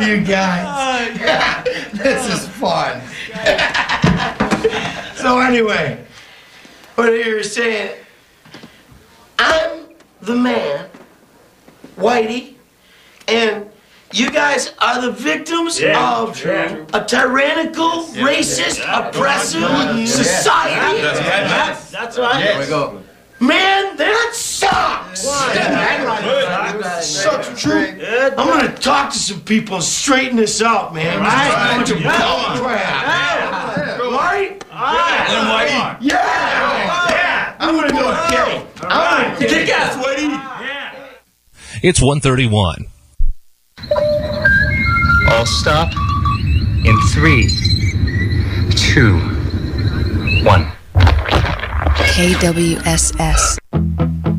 you guys. This is fun. So anyway, what you're saying, I'm the man, Whitey, and you guys are the victims of a tyrannical, racist, oppressive society. That's right. There we go. Man, that sucks! Sucks true. I'm gonna talk to some people and straighten this out, man. Right. This is a bunch of bull crap. Right? Yeah! I'm gonna go get him. I'm gonna kick ass, Whitey. It's 1:31. All stop in 3, 2, 1. KWSS.